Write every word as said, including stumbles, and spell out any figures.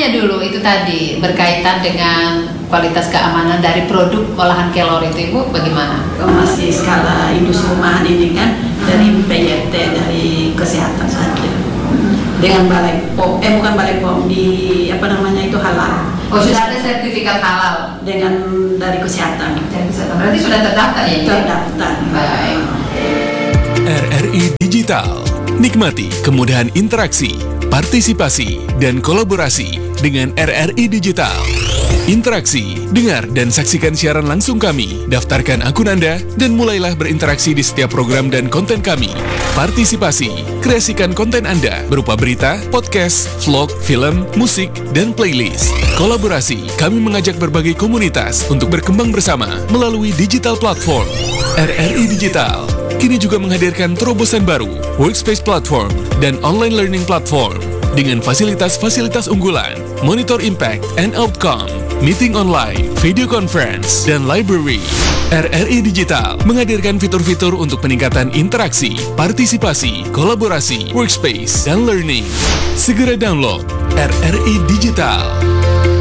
keamanan-keamanannya dulu itu tadi berkaitan dengan kualitas keamanan dari produk olahan kelor itu Ibu bagaimana? Masih skala industri rumahan ini kan dari P Y T, dari kesehatan saja. Dengan balai P O M, eh bukan balai P O M, di apa namanya itu halal. Oh sudah ada sertifikat halal dengan dari kesehatan. Dari kesehatan. Berarti sudah terdaftar ya? Terdaftar. Baik. R R I Digital. Nikmati kemudahan interaksi, partisipasi, dan kolaborasi dengan R R I Digital. Interaksi, dengar dan saksikan siaran langsung kami, daftarkan akun Anda, dan mulailah berinteraksi di setiap program dan konten kami. Partisipasi, kreasikan konten Anda berupa berita, podcast, vlog, film, musik, dan playlist. Kolaborasi, kami mengajak berbagai komunitas untuk berkembang bersama melalui digital platform. R R I Digital kini juga menghadirkan terobosan baru, workspace platform, dan online learning platform dengan fasilitas-fasilitas unggulan, monitor impact and outcome, meeting online, video conference, dan library. R R I Digital menghadirkan fitur-fitur untuk peningkatan interaksi, partisipasi, kolaborasi, workspace, dan learning. Segera download R R I Digital.